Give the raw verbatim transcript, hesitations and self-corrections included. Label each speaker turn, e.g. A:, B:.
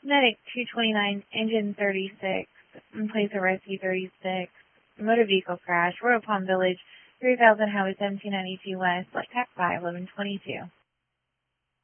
A: Medic two twenty-nine, engine thirty-six, in place of rescue thirty-six, motor vehicle crash, Royal Palm Village, three thousand Highway seventeen ninety-two West, like tax five eleven twenty-two.